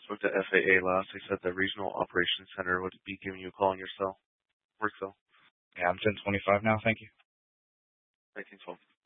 spoke to FAA last. They said the Regional Operations Center would be giving you a call on your cell, work cell. Yeah, I'm 1025 now. Thank you. 1912.